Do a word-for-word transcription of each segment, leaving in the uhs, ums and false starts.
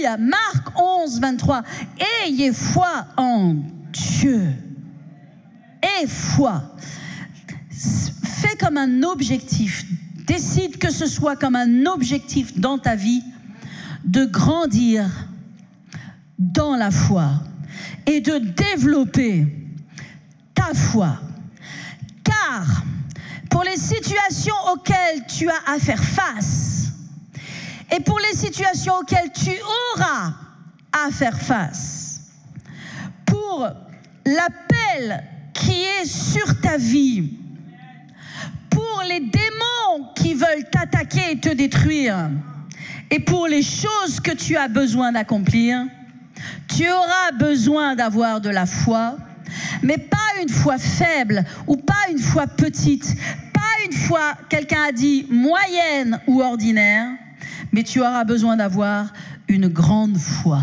Alléluia. Marc onze, vingt-trois. Ayez foi en Dieu. Aie foi. Fais comme un objectif. Décide que ce soit comme un objectif dans ta vie de grandir dans la foi et de développer ta foi. Car pour les situations auxquelles tu as à faire face et pour les situations auxquelles tu auras à faire face, pour l'appel qui est sur ta vie, pour les démons qui veulent t'attaquer et te détruire, et pour les choses que tu as besoin d'accomplir, tu auras besoin d'avoir de la foi, mais pas une foi faible ou pas une foi petite, pas une foi, quelqu'un a dit, moyenne ou ordinaire, mais tu auras besoin d'avoir une grande foi,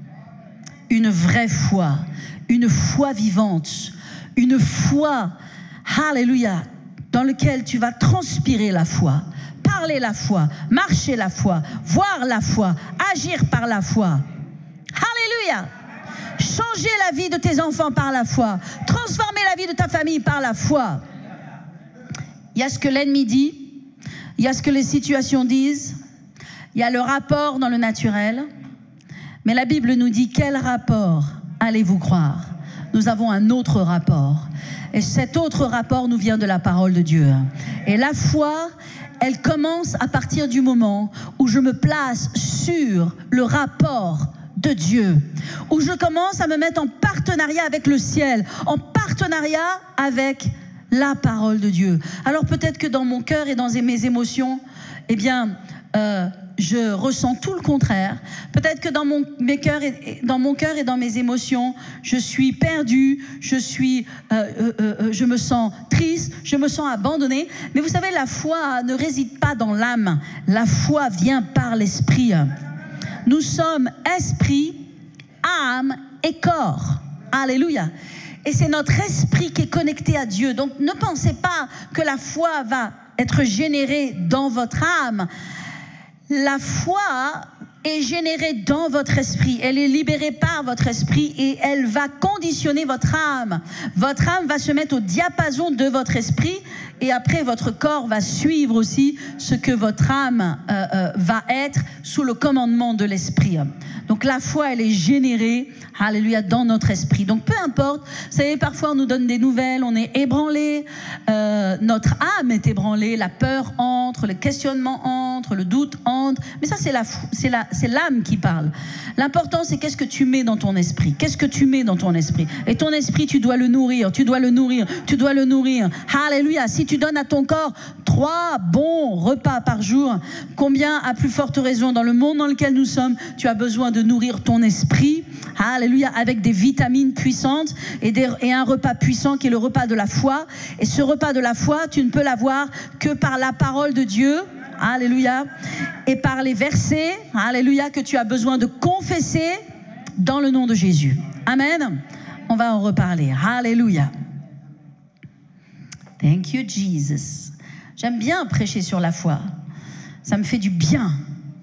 une vraie foi, une foi vivante, une foi, alléluia, dans laquelle tu vas transpirer la foi, parler la foi, marcher la foi, voir la foi, agir par la foi. Alléluia. Changer la vie de tes enfants par la foi, transformer la vie de ta famille par la foi. Il y a ce que l'ennemi dit, il y a ce que les situations disent, il y a le rapport dans le naturel, mais la Bible nous dit quel rapport allez-vous croire? Nous avons un autre rapport. Et cet autre rapport nous vient de la parole de Dieu. Et la foi, elle commence à partir du moment où je me place sur le rapport de Dieu, où je commence à me mettre en partenariat avec le ciel, en partenariat avec la parole de Dieu. Alors peut-être que dans mon cœur et dans mes émotions, eh bien, euh, je ressens tout le contraire. Peut-être que dans mon, mes cœurs et, dans mon cœur et dans mes émotions, je suis perdue, je, suis, euh, euh, euh, je me sens triste, je me sens abandonnée. Mais vous savez, la foi ne réside pas dans l'âme. La foi vient par l'esprit. Nous sommes esprit, âme et corps. Alléluia. Et c'est notre esprit qui est connecté à Dieu. Donc ne pensez pas que la foi va être générée dans votre âme. La foi est générée dans votre esprit. Elle est libérée par votre esprit et elle va conditionner votre âme. Votre âme va se mettre au diapason de votre esprit et après votre corps va suivre aussi ce que votre âme euh, euh, va être sous le commandement de l'esprit. Donc la foi, elle est générée, alléluia, dans notre esprit. Donc peu importe, vous savez, parfois on nous donne des nouvelles, on est ébranlé, euh, notre âme est ébranlée, la peur entre, le questionnement entre, le doute entre, mais ça c'est la, c'est la, c'est l'âme qui parle. L'important c'est qu'est-ce que tu mets dans ton esprit, qu'est-ce que tu mets dans ton esprit. Et ton esprit, tu dois le nourrir, tu dois le nourrir, tu dois le nourrir. Alléluia, si tu donnes à ton corps trois bons repas par jour, combien à plus forte raison dans le monde dans lequel nous sommes, tu as besoin de nourrir ton esprit, alléluia, avec des vitamines puissantes et, des, et un repas puissant qui est le repas de la foi. Et ce repas de la foi, tu ne peux l'avoir que par la parole de Dieu, alléluia, et par les versets, alléluia, que tu as besoin de confesser dans le nom de Jésus. Amen. On va en reparler. Alléluia. Thank you, Jesus. J'aime bien prêcher sur la foi. Ça me fait du bien.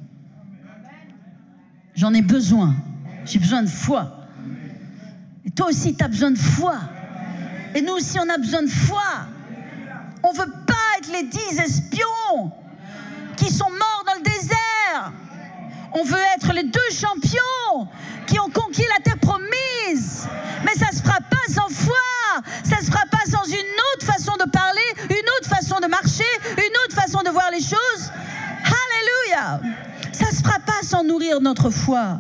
J'en ai besoin. J'ai besoin de foi. Et toi aussi, tu as besoin de foi. Et nous aussi, on a besoin de foi. On ne veut pas être les dix espions qui sont morts dans le désert. On veut être les deux champions qui ont conquis la terre promise. Mais ça ne se fera pas sans foi. Ça ne se fera pas sans une autre façon de parler, une autre façon de marcher, une autre façon de voir les choses. Alléluia. Ça ne se fera pas sans nourrir notre foi.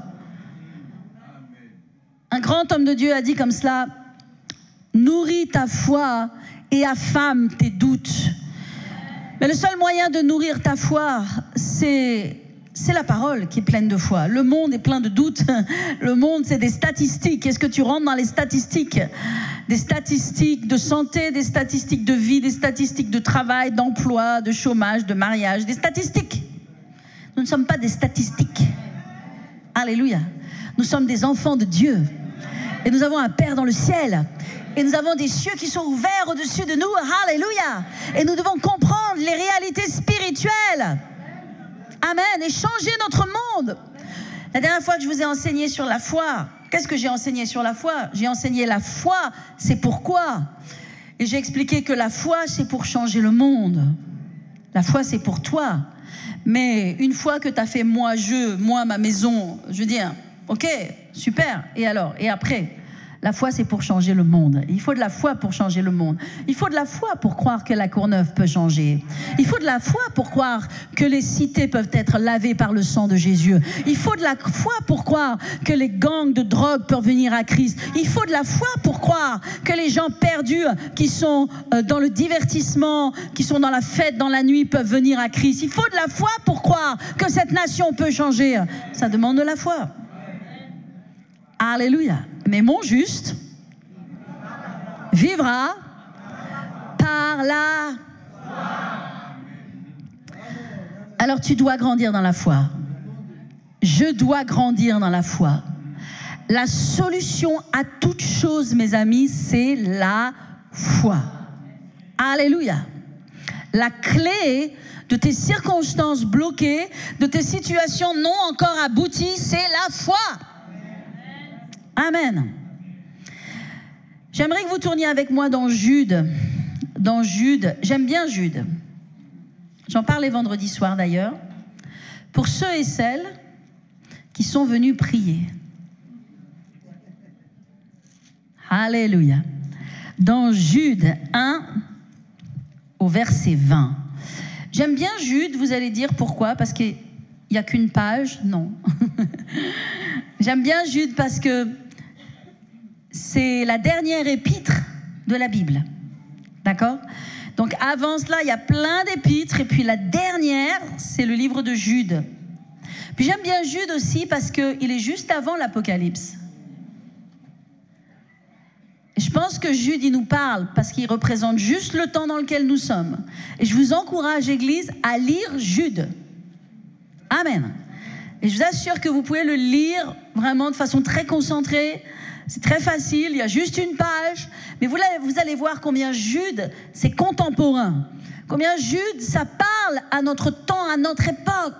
Un grand homme de Dieu a dit comme cela: nourris ta foi et affame tes doutes. Mais le seul moyen de nourrir ta foi, c'est, c'est la parole qui est pleine de foi. Le monde est plein de doutes. Le monde, c'est des statistiques. Est-ce que tu rentres dans les statistiques? Des statistiques de santé, des statistiques de vie, des statistiques de travail, d'emploi, de chômage, de mariage, des statistiques. Nous ne sommes pas des statistiques. Alléluia. Nous sommes des enfants de Dieu. Et nous avons un Père dans le ciel. Et nous avons des cieux qui sont ouverts au-dessus de nous. Alléluia. Et nous devons comprendre les réalités spirituelles. Amen. Et changer notre monde. La dernière fois que je vous ai enseigné sur la foi, qu'est-ce que j'ai enseigné sur la foi? J'ai enseigné la foi, c'est pourquoi. Et j'ai expliqué que la foi, c'est pour changer le monde. La foi, c'est pour toi. Mais une fois que tu as fait moi, je, moi, ma maison, je veux dire, ok, super. Et alors? Et après? La foi, c'est pour changer le monde. Il faut de la foi pour changer le monde. Il faut de la foi pour croire que la Courneuve peut changer. Il faut de la foi pour croire que les cités peuvent être lavées par le sang de Jésus. Il faut de la foi pour croire que les gangs de drogue peuvent venir à Christ. Il faut de la foi pour croire que les gens perdus qui sont dans le divertissement, qui sont dans la fête, dans la nuit, peuvent venir à Christ. Il faut de la foi pour croire que cette nation peut changer. Ça demande de la foi. Alléluia. Mais mon juste vivra par la foi. Alors tu dois grandir dans la foi. Je dois grandir dans la foi. La solution à toute chose, mes amis, c'est la foi. Alléluia. La clé de tes circonstances bloquées, de tes situations non encore abouties, c'est la foi. Amen. J'aimerais que vous tourniez avec moi dans Jude. Dans Jude, j'aime bien Jude. J'en parlais vendredi soir d'ailleurs. Pour ceux et celles qui sont venus prier. Alléluia. Dans Jude un, au verset vingt. J'aime bien Jude, vous allez dire pourquoi? Parce qu'il n'y a qu'une page? Non. J'aime bien Jude parce que c'est la dernière épître de la Bible. D'accord? Donc avant cela, il y a plein d'épîtres. Et puis la dernière, c'est le livre de Jude. Puis j'aime bien Jude aussi parce qu'il est juste avant l'Apocalypse. Et je pense que Jude, il nous parle parce qu'il représente juste le temps dans lequel nous sommes. Et je vous encourage, Église, à lire Jude. Amen. Et je vous assure que vous pouvez le lire vraiment de façon très concentrée. C'est très facile, il y a juste une page. Mais vous allez, vous allez voir combien Jude, c'est contemporain. Combien Jude, ça parle à notre temps, à notre époque.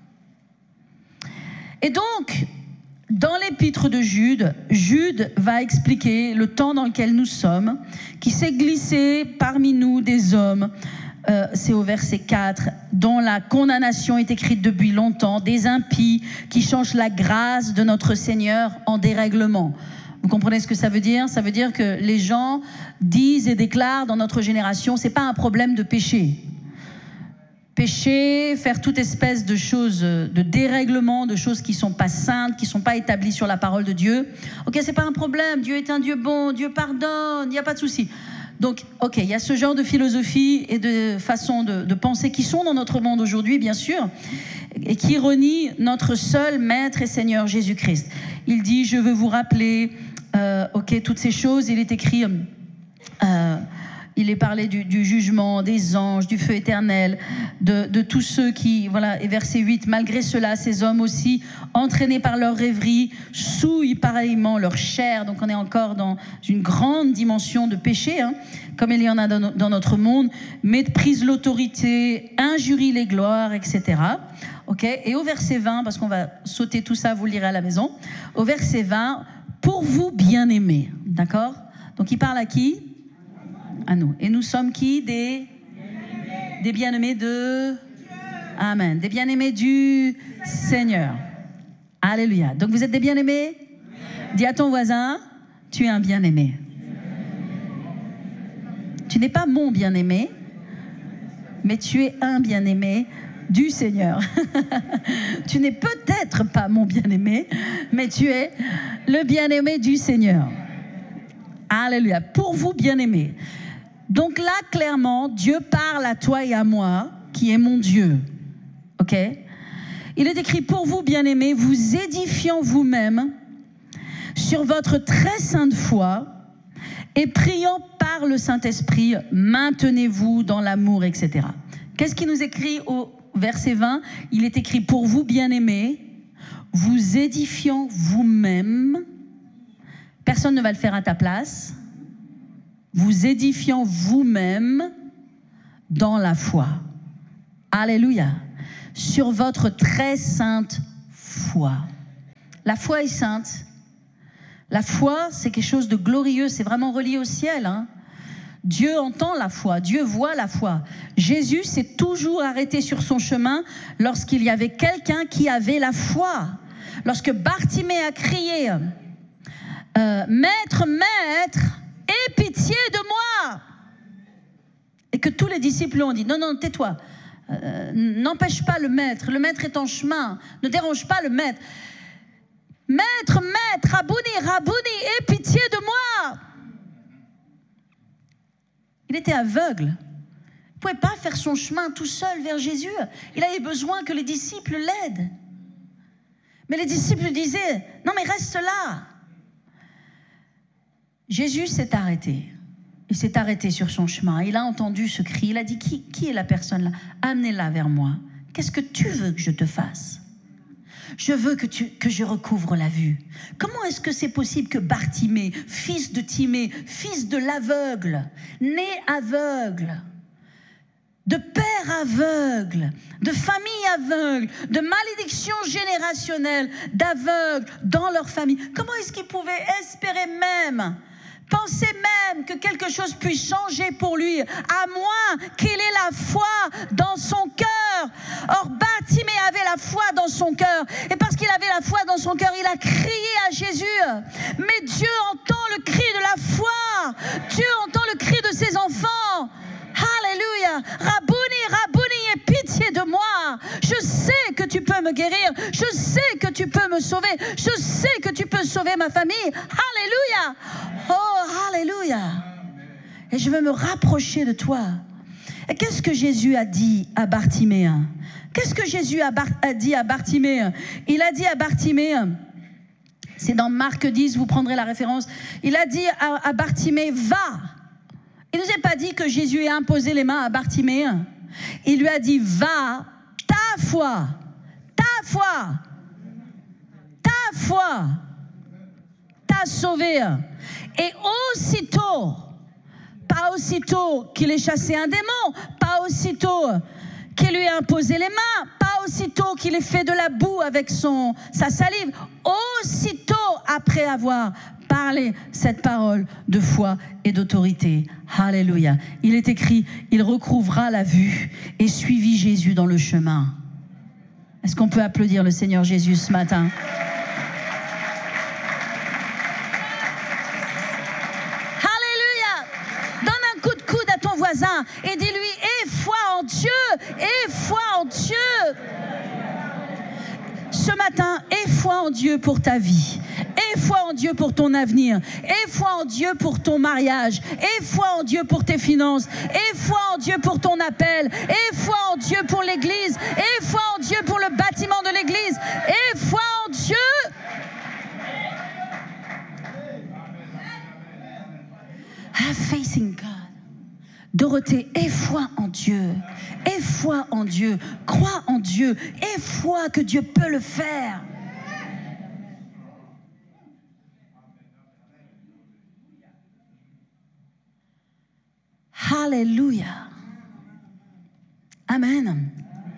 Et donc, dans l'épître de Jude, Jude va expliquer le temps dans lequel nous sommes, qui s'est glissé parmi nous des hommes. Euh, c'est au verset quatre, dont la condamnation est écrite depuis longtemps, des impies qui changent la grâce de notre Seigneur en dérèglement. Vous comprenez ce que ça veut dire? Ça veut dire que les gens disent et déclarent dans notre génération, c'est pas un problème de péché. Pécher, faire toute espèce de choses, de dérèglement, de choses qui sont pas saintes, qui sont pas établies sur la parole de Dieu. Ok, c'est pas un problème, Dieu est un Dieu bon, Dieu pardonne, il n'y a pas de souci. Donc, ok, il y a ce genre de philosophie et de façon de, de penser qui sont dans notre monde aujourd'hui, bien sûr, et qui renient notre seul Maître et Seigneur Jésus-Christ. Il dit, je veux vous rappeler, euh, ok, toutes ces choses, il est écrit... Euh, Il est parlé du, du jugement, des anges, du feu éternel, de, de tous ceux qui, voilà, et verset huit, malgré cela, ces hommes aussi, entraînés par leur rêverie, souillent pareillement leur chair. Donc on est encore dans une grande dimension de péché, hein, comme il y en a dans, dans notre monde, méprisent l'autorité, injurient les gloires, et cetera. Okay, et au verset vingt, parce qu'on va sauter tout ça, vous le lirez à la maison, au verset vingt, pour vous bien-aimés, d'accord? Donc il parle à qui? À nous. Et nous sommes qui? Des bien-aimés. Des bien-aimés de Dieu. Amen. Des bien-aimés du Seigneur. Alléluia. Donc vous êtes des bien-aimés? Oui. Dis à ton voisin, tu es un bien-aimé. Tu n'es pas mon bien-aimé, mais tu es un bien-aimé du Seigneur. Tu n'es peut-être pas mon bien-aimé, mais tu es le bien-aimé du Seigneur. Alléluia. Pour vous, bien-aimés. Donc là, clairement, Dieu parle à toi et à moi, qui est mon Dieu. Ok? Il est écrit, pour vous, bien-aimés, vous édifiant vous-même sur votre très sainte foi et priant par le Saint-Esprit, maintenez-vous dans l'amour, et cetera. Qu'est-ce qu'il nous écrit au verset vingt? Il est écrit, pour vous, bien-aimés, vous édifiant vous-même. Personne ne va le faire à ta place. Vous édifiant vous-même dans la foi. Alléluia. Sur votre très sainte foi. La foi est sainte. La foi, c'est quelque chose de glorieux, c'est vraiment relié au ciel. Hein. Dieu entend la foi, Dieu voit la foi. Jésus s'est toujours arrêté sur son chemin lorsqu'il y avait quelqu'un qui avait la foi. Lorsque Bartimée a crié euh, « Maître, Maître, aie pitié de moi !» Et que tous les disciples lui ont dit « Non, non, tais-toi, euh, n'empêche pas le Maître, le Maître est en chemin, ne dérange pas le Maître. Maître, Maître, Rabouni, Rabouni, aie pitié de moi !» Il était aveugle. Il ne pouvait pas faire son chemin tout seul vers Jésus. Il avait besoin que les disciples l'aident. Mais les disciples disaient, non mais reste là. Jésus s'est arrêté. Il s'est arrêté sur son chemin. Il a entendu ce cri. Il a dit, qui, qui est la personne là? Amenez-la vers moi. Qu'est-ce que tu veux que je te fasse? Je veux que, tu, que je recouvre la vue. Comment est-ce que c'est possible que Bartimée, fils de Timée, fils de l'aveugle, né aveugle, de père aveugle, de famille aveugle, de malédiction générationnelle, d'aveugles dans leur famille, comment est-ce qu'ils pouvaient espérer même, penser même que quelque chose puisse changer pour lui, à moins qu'il ait la foi dans son cœur? Or, Bartimée avait la foi dans son cœur. Et parce qu'il avait la foi dans son cœur, il a crié à Jésus. Mais Dieu entend le cri de la foi. Dieu entend le cri de ses enfants. Alléluia. Rabouni, Rabouni, aie pitié de moi. Je sais que tu peux me guérir. Je sais que tu peux me sauver. Je sais que tu peux sauver ma famille. Alléluia. Oh, alléluia. Et je veux me rapprocher de toi. Et qu'est-ce que Jésus a dit à Bartimée? Qu'est-ce que Jésus a, Bar- a dit à Bartimée? Il a dit à Bartimée, c'est dans Marc dix, vous prendrez la référence, il a dit à, à Bartimée, va. Il ne nous a pas dit que Jésus a imposé les mains à Bartimée. Il lui a dit, va, ta foi, ta foi, ta foi t'a sauvé. Et aussitôt, pas aussitôt qu'il ait chassé un démon, pas aussitôt qu'il lui ait imposé les mains, pas aussitôt qu'il ait fait de la boue avec son, sa salive, aussitôt après avoir parlé cette parole de foi et d'autorité. Alléluia. Il est écrit, il recouvra la vue et suivit Jésus dans le chemin. Est-ce qu'on peut applaudir le Seigneur Jésus ce matin? Et dis-lui, aie foi en Dieu, aie foi en Dieu. Ce matin, aie foi en Dieu pour ta vie, aie foi en Dieu pour ton avenir, aie foi en Dieu pour ton mariage, aie foi en Dieu pour tes finances, aie foi en Dieu pour ton appel, aie foi en Dieu pour l'église, aie foi en Dieu pour le bâtiment de l'église, aie foi en Dieu. Have faith in God. Dorothée, aie foi en Dieu, aie foi en Dieu, crois en Dieu, aie foi que Dieu peut le faire. Alléluia. Amen.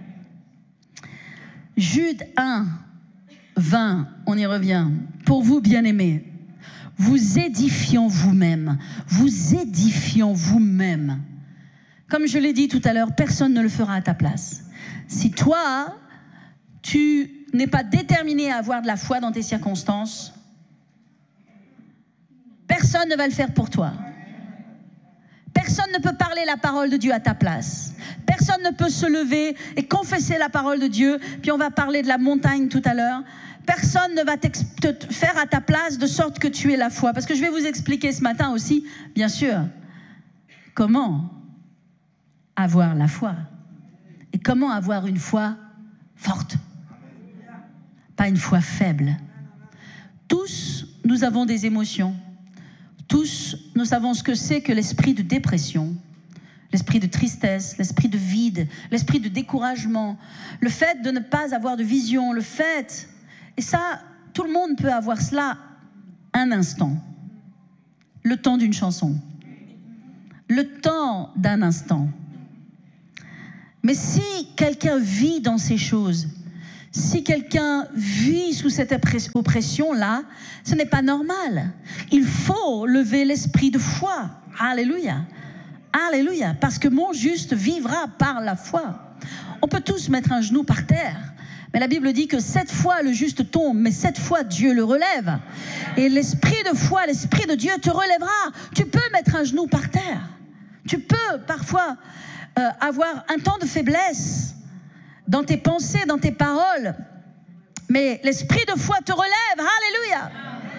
Jude un, vingt, on y revient. Pour vous, bien-aimés, vous édifiant vous-même, vous édifiant vous-même. Comme je l'ai dit tout à l'heure, personne ne le fera à ta place. Si toi, tu n'es pas déterminé à avoir de la foi dans tes circonstances, personne ne va le faire pour toi. Personne ne peut parler la parole de Dieu à ta place. Personne ne peut se lever et confesser la parole de Dieu. Puis on va parler de la montagne tout à l'heure. Personne ne va te faire à ta place de sorte que tu aies la foi. Parce que je vais vous expliquer ce matin aussi, bien sûr, comment avoir la foi. Et comment avoir une foi forte. Pas une foi faible. Tous, nous avons des émotions. Tous, nous savons ce que c'est que l'esprit de dépression, l'esprit de tristesse, l'esprit de vide, l'esprit de découragement, le fait de ne pas avoir de vision, le fait... Et ça, tout le monde peut avoir cela un instant. Le temps d'une chanson. Le temps d'un instant. Mais si quelqu'un vit dans ces choses, Si quelqu'un vit sous cette oppression-là, ce n'est pas normal. Il faut lever l'esprit de foi. Alléluia. Alléluia. Parce que mon juste vivra par la foi. On peut tous mettre un genou par terre. Mais la Bible dit que sept fois le juste tombe, mais sept fois Dieu le relève. Et l'esprit de foi, l'esprit de Dieu te relèvera. Tu peux mettre un genou par terre. Tu peux parfois euh, avoir un temps de faiblesse dans tes pensées, dans tes paroles. Mais l'esprit de foi te relève. Alléluia.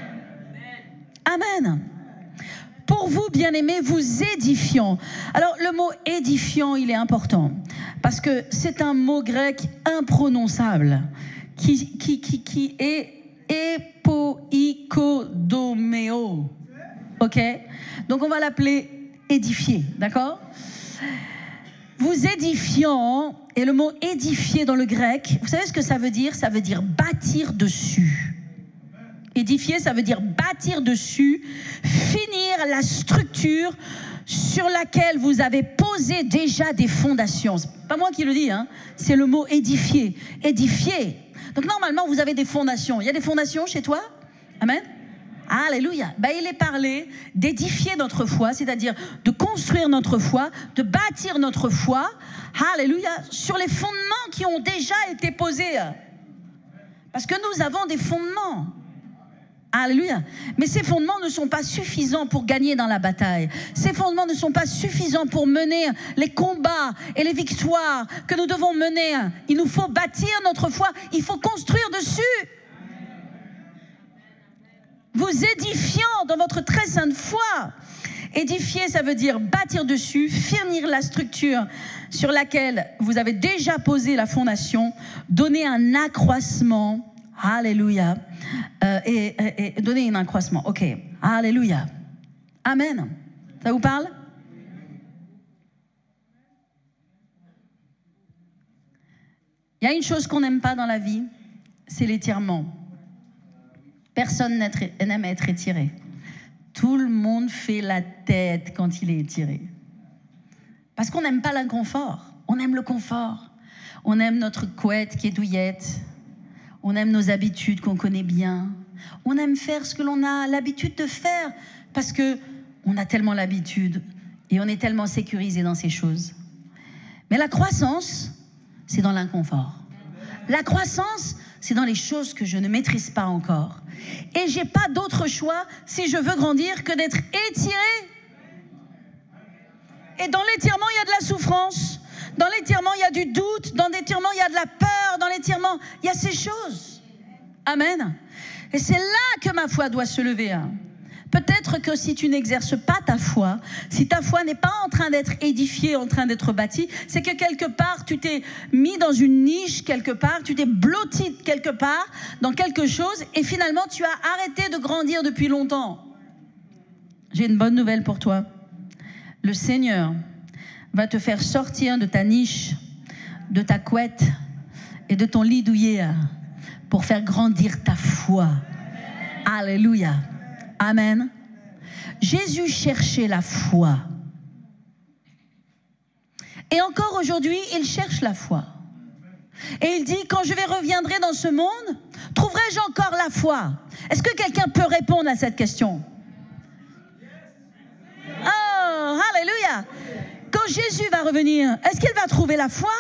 Amen. Pour vous, bien-aimés, vous édifiant. Alors, le mot édifiant, il est important. Parce que c'est un mot grec imprononçable. Qui, qui, qui, qui est époïkodomeo. OK? Donc, on va l'appeler édifier. D'accord? Vous édifiant, et le mot édifier dans le grec, vous savez ce que ça veut dire? Ça veut dire bâtir dessus. Édifier, ça veut dire bâtir dessus, finir la structure sur laquelle vous avez posé déjà des fondations. C'est pas moi qui le dis, hein, c'est le mot édifier. Édifier. Donc normalement, vous avez des fondations. Il y a des fondations chez toi? Amen. Alléluia. Ben, il est parlé d'édifier notre foi, c'est-à-dire de construire notre foi, de bâtir notre foi, alléluia, sur les fondements qui ont déjà été posés. Parce que nous avons des fondements. Alléluia. Mais ces fondements ne sont pas suffisants pour gagner dans la bataille. Ces fondements ne sont pas suffisants pour mener les combats et les victoires que nous devons mener. Il nous faut bâtir notre foi. Il faut construire dessus. Vous édifiant dans votre très sainte foi. Édifier, ça veut dire bâtir dessus, finir la structure sur laquelle vous avez déjà posé la fondation, donner un accroissement. Alléluia. Euh, et, et, et donner un accroissement. OK. Alléluia. Amen. Ça vous parle? Il y a une chose qu'on n'aime pas dans la vie, c'est l'étirement. Personne n'aime être étiré. Tout le monde fait la tête quand il est étiré. Parce qu'on n'aime pas l'inconfort. On aime le confort. On aime notre couette qui est douillette. On aime nos habitudes qu'on connaît bien. On aime faire ce que l'on a l'habitude de faire parce qu'on a tellement l'habitude et on est tellement sécurisé dans ces choses. Mais la croissance, c'est dans l'inconfort. La croissance, c'est dans les choses que je ne maîtrise pas encore. Et je n'ai pas d'autre choix si je veux grandir que d'être étiré. Et dans l'étirement, il y a de la souffrance. Dans l'étirement, il y a du doute. Dans l'étirement, il y a de la peur. Dans l'étirement, il y a ces choses. Amen. Et c'est là que ma foi doit se lever. Peut-être que si tu n'exerces pas ta foi, si ta foi n'est pas en train d'être édifiée, en train d'être bâtie, c'est que quelque part, tu t'es mis dans une niche quelque part, tu t'es blotti quelque part dans quelque chose et finalement, tu as arrêté de grandir depuis longtemps. J'ai une bonne nouvelle pour toi. Le Seigneur va te faire sortir de ta niche, de ta couette et de ton lit douillet pour faire grandir ta foi. Alléluia. Amen. Jésus cherchait la foi. Et encore aujourd'hui, il cherche la foi. Et il dit, quand je vais reviendrai dans ce monde, trouverai-je encore la foi? Est-ce que quelqu'un peut répondre à cette question? Oh, alléluia. Quand Jésus va revenir, est-ce qu'il va trouver la foi?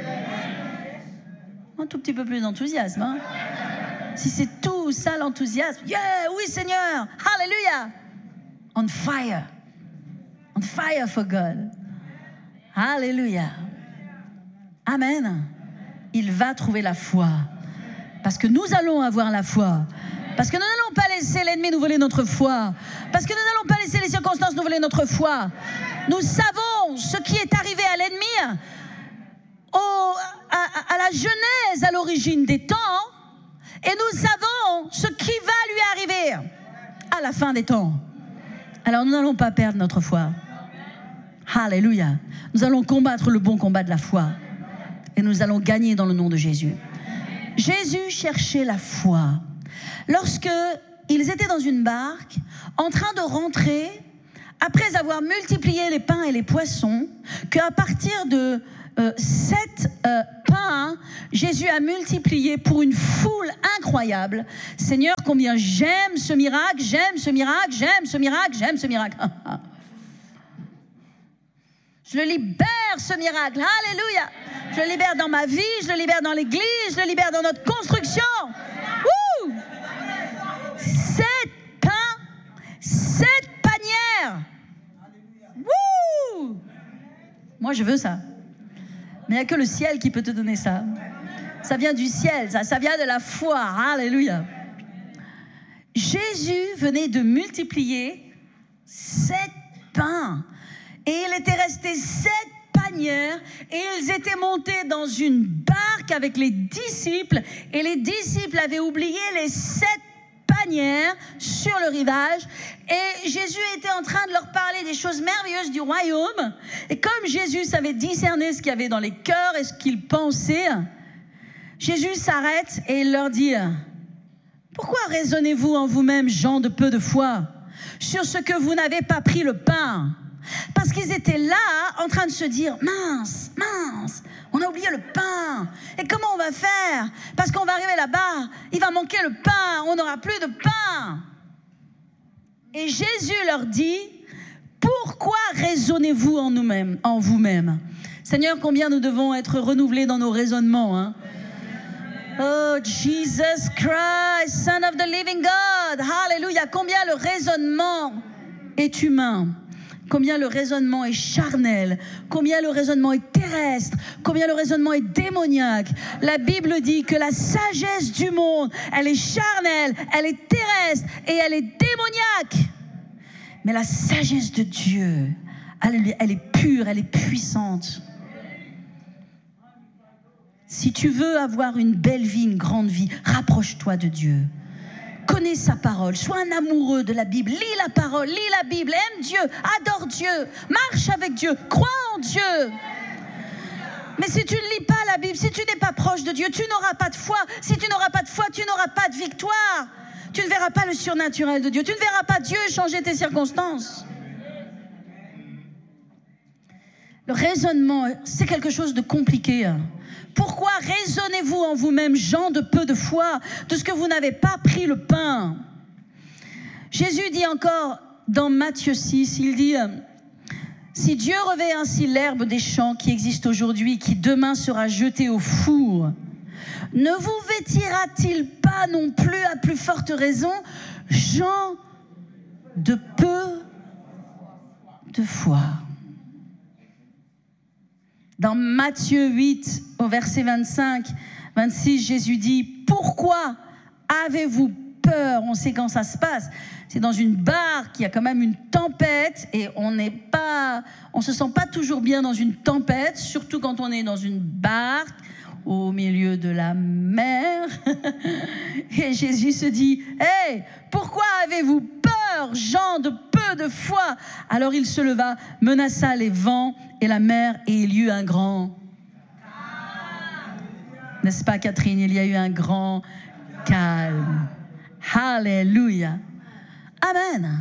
Un tout petit peu plus d'enthousiasme. Hein? Si c'est tout ça l'enthousiasme, yeah, oui Seigneur, alléluia. On fire. On fire for God. Alléluia. Amen. Il va trouver la foi. Parce que nous allons avoir la foi. Parce que nous n'allons pas laisser l'ennemi nous voler notre foi. Parce que nous n'allons pas laisser les circonstances nous voler notre foi. Nous savons ce qui est arrivé à l'ennemi au, à, à la Genèse, à l'origine des temps. Et nous savons ce qui va lui arriver à la fin des temps. Alors nous n'allons pas perdre notre foi. Alléluia. Nous allons combattre le bon combat de la foi. Et nous allons gagner dans le nom de Jésus. Jésus cherchait la foi. Lorsque ils étaient dans une barque, en train de rentrer, après avoir multiplié les pains et les poissons, qu'à partir de euh, sept euh, pains, Jésus a multiplié pour une foule incroyable. Seigneur, combien j'aime ce miracle, j'aime ce miracle, j'aime ce miracle, j'aime ce miracle. Je le libère, ce miracle. Alléluia. Je le libère dans ma vie, je le libère dans l'église, je le libère dans notre construction. Wouh! Sept pains, sept panières. Wouh! Moi, je veux ça. Mais il n'y a que le ciel qui peut te donner ça. Ça vient du ciel, ça, ça vient de la foi. Alléluia. Jésus venait de multiplier sept pains. Et il était resté sept panières et ils étaient montés dans une barque avec les disciples et les disciples avaient oublié les sept panières sur le rivage et Jésus était en train de leur parler des choses merveilleuses du royaume et comme Jésus savait discerner ce qu'il y avait dans les cœurs et ce qu'ils pensaient, Jésus s'arrête et il leur dit: pourquoi raisonnez-vous en vous-même, gens de peu de foi, sur ce que vous n'avez pas pris le pain? Parce qu'ils étaient là en train de se dire: mince, mince, on a oublié le pain. Et comment on va faire? Parce qu'on va arriver là-bas, il va manquer le pain, on n'aura plus de pain. Et Jésus leur dit: pourquoi raisonnez-vous en nous-mêmes, en vous-même? Seigneur, combien nous devons être renouvelés dans nos raisonnements, hein? Oh, Jesus Christ, Son of the Living God. Hallelujah. Combien le raisonnement est humain. Combien le raisonnement est charnel, combien le raisonnement est terrestre, combien le raisonnement est démoniaque. La Bible dit que la sagesse du monde, elle est charnelle, elle est terrestre et elle est démoniaque. Mais la sagesse de Dieu, elle, elle est pure, elle est puissante. Si tu veux avoir une belle vie, une grande vie, rapproche-toi de Dieu. Connais sa parole, sois un amoureux de la Bible, lis la parole, lis la Bible, aime Dieu, adore Dieu, marche avec Dieu, crois en Dieu. Mais si tu ne lis pas la Bible, si tu n'es pas proche de Dieu, tu n'auras pas de foi. Si tu n'auras pas de foi, tu n'auras pas de victoire. Tu ne verras pas le surnaturel de Dieu, tu ne verras pas Dieu changer tes circonstances. Le raisonnement, c'est quelque chose de compliqué. Pourquoi raisonnez-vous en vous-même, gens de peu de foi, de ce que vous n'avez pas pris le pain? Jésus dit encore dans Matthieu six, il dit: si Dieu revêt ainsi l'herbe des champs qui existe aujourd'hui, qui demain sera jetée au four, ne vous vêtira-t-il pas non plus à plus forte raison, gens de peu de foi? Dans Matthieu huit, au verset vingt-cinq, vingt-six, Jésus dit: pourquoi avez-vous peur? On sait quand ça se passe. C'est dans une barque, il y a quand même une tempête et on n'est pas, on se sent pas toujours bien dans une tempête, surtout quand on est dans une barque au milieu de la mer. Et Jésus se dit: hey, pourquoi avez-vous peur, gens de peu de foi? Alors il se leva, menaça les vents et la mer, et il y eut un grand... N'est-ce pas, Catherine? Il y a eu un grand calme. Alléluia. Amen.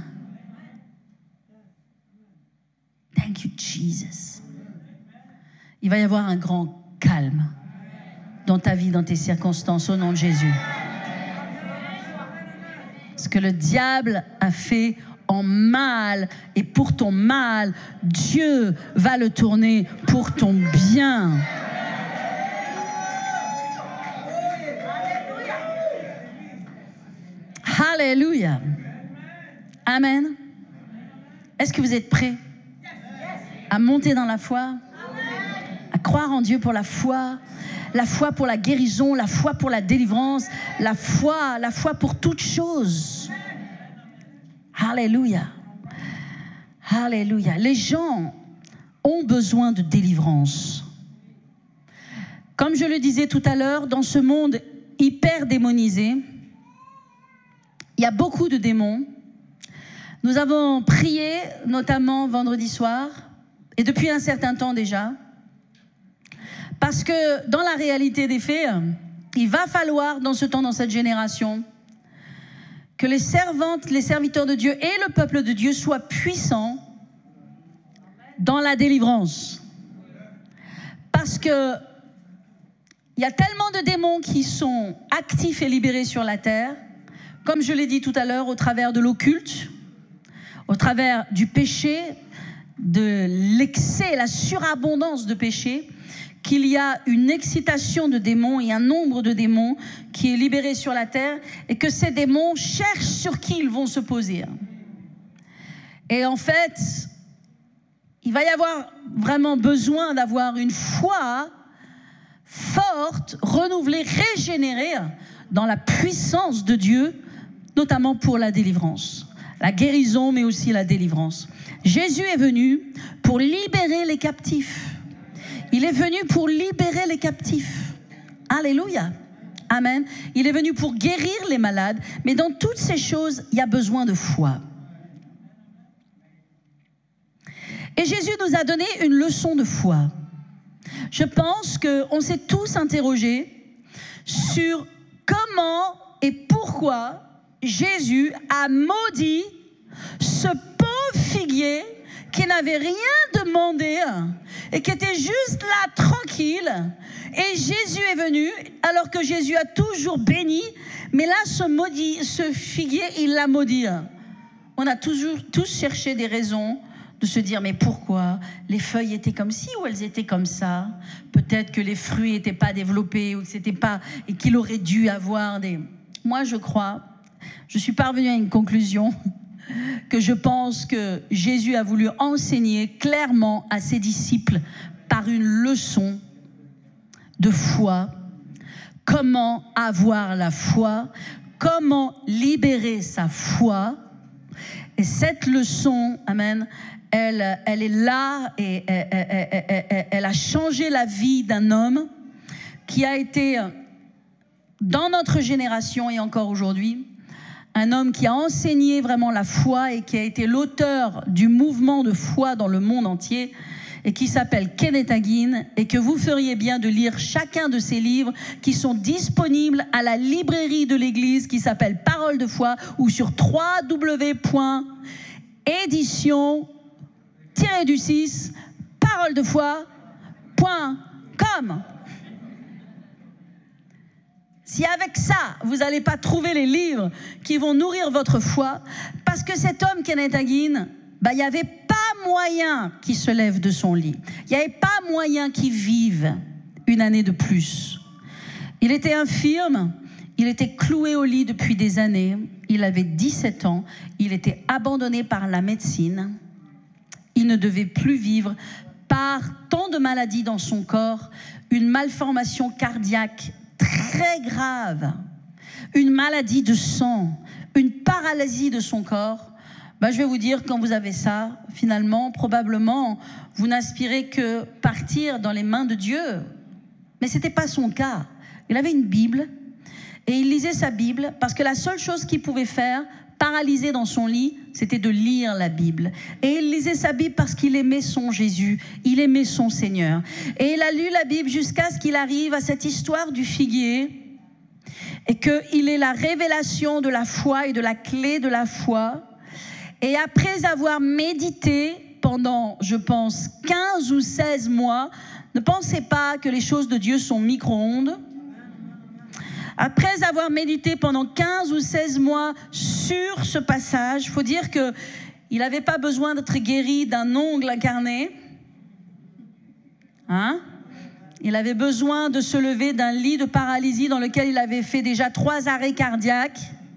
Thank you, Jesus. Il va y avoir un grand calme dans ta vie, dans tes circonstances, au nom de Jésus. Ce que le diable a fait en mal et pour ton mal, Dieu va le tourner pour ton bien. Alléluia. Amen. Est-ce que vous êtes prêts à monter dans la foi, à croire en Dieu pour la foi, la foi pour la guérison, la foi pour la délivrance, la foi, la foi pour toutes choses? Alléluia. Alléluia. Les gens ont besoin de délivrance. Comme je le disais tout à l'heure, dans ce monde hyper démonisé, il y a beaucoup de démons. Nous avons prié, notamment vendredi soir, et depuis un certain temps déjà, parce que dans la réalité des faits, il va falloir dans ce temps, dans cette génération, que les servantes, les serviteurs de Dieu et le peuple de Dieu soient puissants dans la délivrance. Parce que il y a tellement de démons qui sont actifs et libérés sur la terre, comme je l'ai dit tout à l'heure, au travers de l'occulte, au travers du péché, de l'excès, la surabondance de péché, qu'il y a une excitation de démons et un nombre de démons qui est libéré sur la terre, et que ces démons cherchent sur qui ils vont se poser. Et en fait, il va y avoir vraiment besoin d'avoir une foi forte, renouvelée, régénérée dans la puissance de Dieu, notamment pour la délivrance. La guérison, mais aussi la délivrance. Jésus est venu pour libérer les captifs. Il est venu pour libérer les captifs. Alléluia. Amen. Il est venu pour guérir les malades. Mais dans toutes ces choses, il y a besoin de foi. Et Jésus nous a donné une leçon de foi. Je pense qu'on s'est tous interrogés sur comment et pourquoi Jésus a maudit ce pauvre figuier qui n'avait rien demandé et qui était juste là tranquille. Et Jésus est venu, alors que Jésus a toujours béni, mais là, ce, maudit, ce figuier, il l'a maudit. On a toujours tous cherché des raisons de se dire, mais pourquoi? Les feuilles étaient comme ci ou elles étaient comme ça? Peut-être que les fruits n'étaient pas développés ou que c'était pas, et qu'il aurait dû avoir des... Moi, je crois, je suis parvenue à une conclusion que je pense que Jésus a voulu enseigner clairement à ses disciples par une leçon de foi, comment avoir la foi, comment libérer sa foi. Et cette leçon, amen, elle, elle est là et elle, elle, elle, elle, elle a changé la vie d'un homme qui a été, dans notre génération et encore aujourd'hui, un homme qui a enseigné vraiment la foi et qui a été l'auteur du mouvement de foi dans le monde entier et qui s'appelle Kenneth Hagin, et que vous feriez bien de lire chacun de ses livres qui sont disponibles à la librairie de l'Église qui s'appelle Parole de foi ou sur w w w point édition tiret du six parole de foi point com. Si avec ça, vous n'allez pas trouver les livres qui vont nourrir votre foi, parce que cet homme, Kenneth Hagin, bah, il n'y avait pas moyen qu'il se lève de son lit. Il n'y avait pas moyen qu'il vive une année de plus. Il était infirme, il était cloué au lit depuis des années, il avait dix-sept ans, il était abandonné par la médecine, il ne devait plus vivre par tant de maladies dans son corps, une malformation cardiaque très grave, une maladie de sang, une paralysie de son corps. Ben, je vais vous dire, quand vous avez ça, finalement, probablement, vous n'aspirez que partir dans les mains de Dieu. Mais ce n'était pas son cas. Il avait une Bible et il lisait sa Bible parce que la seule chose qu'il pouvait faire, paralysé dans son lit, c'était de lire la Bible. Et il lisait sa Bible parce qu'il aimait son Jésus, il aimait son Seigneur. Et il a lu la Bible jusqu'à ce qu'il arrive à cette histoire du figuier et qu'il ait la révélation de la foi et de la clé de la foi. Et après avoir médité pendant, je pense, quinze ou seize mois, ne pensez pas que les choses de Dieu sont micro-ondes. Après avoir médité pendant quinze ou seize mois sur ce passage, il faut dire qu'il n'avait pas besoin d'être guéri d'un ongle incarné. Hein? Il avait besoin de se lever d'un lit de paralysie dans lequel il avait fait déjà trois arrêts cardiaques.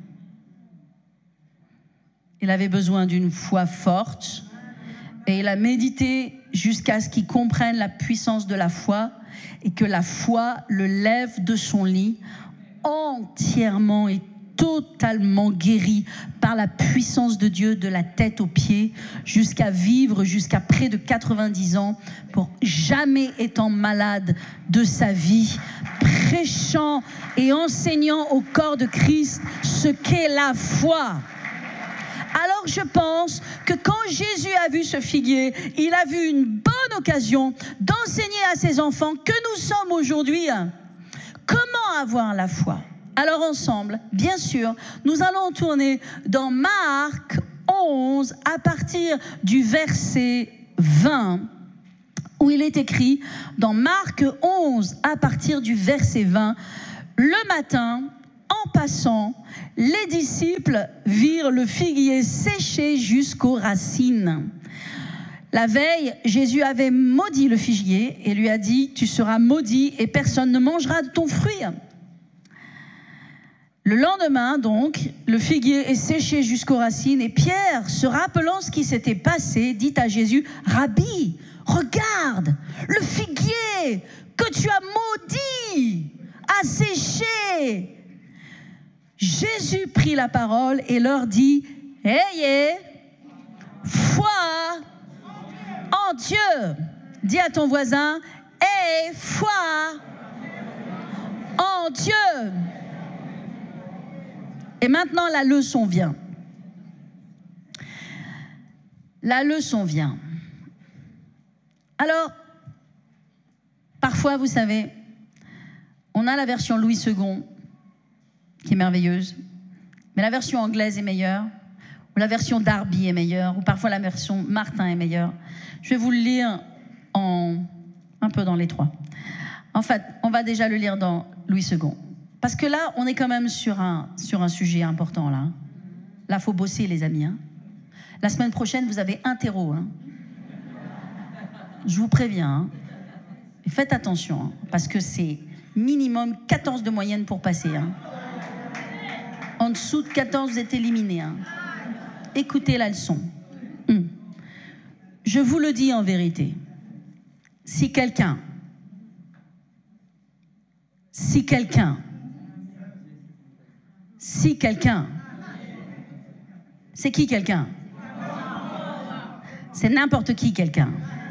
Il avait besoin d'une foi forte et il a médité jusqu'à ce qu'il comprenne la puissance de la foi et que la foi le lève de son lit entièrement et totalement guéri par la puissance de Dieu de la tête aux pieds, jusqu'à vivre jusqu'à près de quatre-vingt-dix ans pour jamais étant malade de sa vie, prêchant et enseignant au corps de Christ ce qu'est la foi. Alors je pense que quand Jésus a vu ce figuier, il a vu une bonne occasion d'enseigner à ses enfants que nous sommes aujourd'hui. Comment avoir la foi? Alors ensemble, bien sûr, nous allons tourner dans Marc onze à partir du verset vingt. où il est écrit dans Marc onze, à partir du verset vingt, « Le matin, en passant, les disciples virent le figuier séché jusqu'aux racines. La veille, Jésus avait maudit le figuier et lui a dit « Tu seras maudit et personne ne mangera de ton fruit. » Le lendemain, donc, le figuier est séché jusqu'aux racines et Pierre, se rappelant ce qui s'était passé, dit à Jésus « Rabbi, regarde, le figuier que tu as maudit a séché. » Jésus prit la parole et leur dit « Ayez foi en Dieu. » Dis à ton voisin « Aie foi en Dieu. » Et maintenant, la leçon vient. La leçon vient. Alors, parfois, vous savez, on a la version Louis second, qui est merveilleuse, mais la version anglaise est meilleure, ou la version Darby est meilleure, ou parfois la version Martin est meilleure. Je vais vous le lire en, un peu dans les trois. En fait, on va déjà le lire dans Louis second. Parce que là, on est quand même sur un, sur un sujet important, là. Là, il faut bosser, les amis. Hein. La semaine prochaine, vous avez un terreau. Hein. Je vous préviens. Hein. Et faites attention, hein, parce que c'est minimum quatorze de moyenne pour passer. Hein. En dessous de quatorze, vous êtes éliminé. Hein. Écoutez la leçon. Hum. Je vous le dis en vérité. Si quelqu'un, si quelqu'un, si quelqu'un, c'est qui quelqu'un? C'est n'importe qui quelqu'un.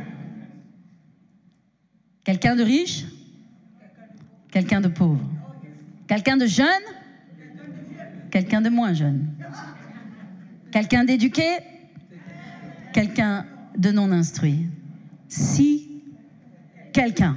Quelqu'un de riche? Quelqu'un de pauvre? Quelqu'un de jeune? Quelqu'un de moins jeune? Quelqu'un d'éduqué? Quelqu'un de non instruit? Si quelqu'un